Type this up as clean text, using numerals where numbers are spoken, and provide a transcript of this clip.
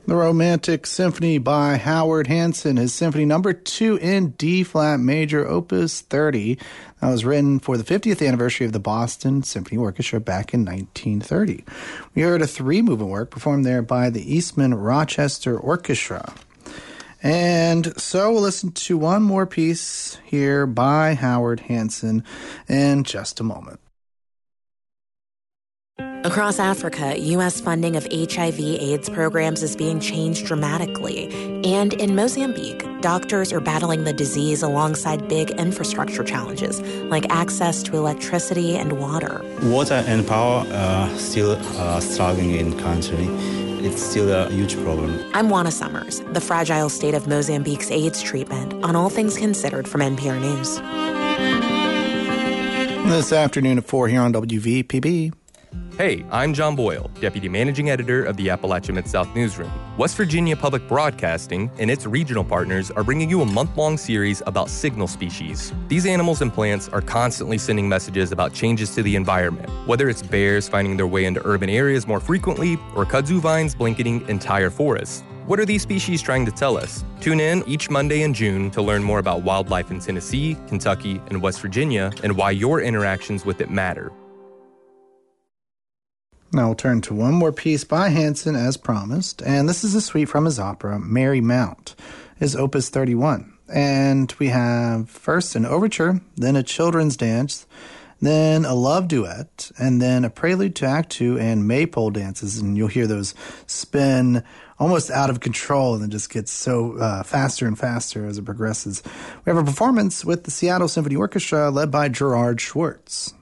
The Romantic Symphony by Howard Hanson is Symphony Number 2 in D-flat major, Opus 30. That was written for the 50th anniversary of the Boston Symphony Orchestra back in 1930. We heard a three-movement work performed there by the Eastman Rochester Orchestra. And so we'll listen to one more piece here by Howard Hanson in just a moment. Across Africa, U.S. funding of HIV/AIDS programs is being changed dramatically. And in Mozambique, doctors are battling the disease alongside big infrastructure challenges, like access to electricity and water. Water and power are still struggling in the country. It's still a huge problem. I'm Juana Summers, the fragile state of Mozambique's AIDS treatment, on All Things Considered from NPR News. This afternoon at 4 here on WVPB. Hey, I'm John Boyle, Deputy Managing Editor of the Appalachia Mid-South Newsroom. West Virginia Public Broadcasting and its regional partners are bringing you a month-long series about signal species. These animals and plants are constantly sending messages about changes to the environment, whether it's bears finding their way into urban areas more frequently or kudzu vines blanketing entire forests. What are these species trying to tell us? Tune in each Monday in June to learn more about wildlife in Tennessee, Kentucky, and West Virginia and why your interactions with it matter. Now we'll turn to one more piece by Hanson as promised, and this is a suite from his opera, Merry Mount, his Opus 31. And we have first an overture, then a children's dance, then a love duet, and then a prelude to Act 2 and maypole dances, and you'll hear those spin almost out of control and then just gets so faster and faster as it progresses. We have a performance with the Seattle Symphony Orchestra led by Gerard Schwartz.